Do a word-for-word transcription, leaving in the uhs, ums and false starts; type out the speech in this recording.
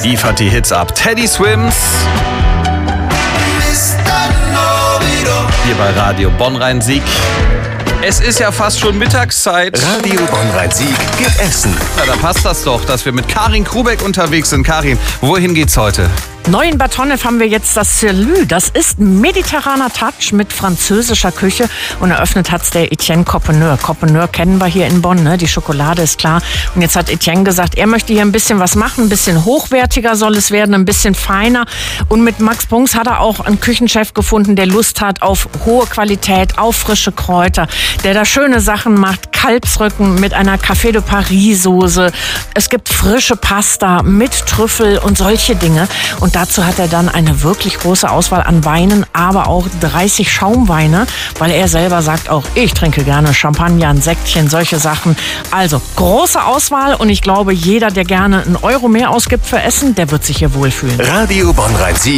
liefert die Hits ab. Teddy Swims. Hier bei Radio Bonn-Rhein-Sieg. Es ist ja fast schon Mittagszeit. Radio Bonn-Rhein-Sieg gibt Essen. Na, da passt das doch, dass wir mit Karin Krubeck unterwegs sind. Karin, wohin geht's heute? Neu in Bad Honnef haben wir jetzt das Celui. Das ist mediterraner Touch mit französischer Küche. Und eröffnet hat's der Etienne Coppeneur. Coppeneur kennen wir hier in Bonn, ne? Die Schokolade ist klar. Und jetzt hat Etienne gesagt, er möchte hier ein bisschen was machen. Ein bisschen hochwertiger soll es werden, ein bisschen feiner. Und mit Max Bunks hat er auch einen Küchenchef gefunden, der Lust hat auf hohe Qualität, auf frische Kräuter, der da schöne Sachen macht. Kalbsrücken mit einer Café de Paris Soße. Es gibt frische Pasta mit Trüffel und solche Dinge. Und dazu hat er dann eine wirklich große Auswahl an Weinen, aber auch dreißig Schaumweine, weil er selber sagt auch, ich trinke gerne Champagner, ein Sektchen, solche Sachen. Also große Auswahl und ich glaube, jeder, der gerne einen Euro mehr ausgibt für Essen, der wird sich hier wohlfühlen. Radio Bonn-Rhein-Sieg.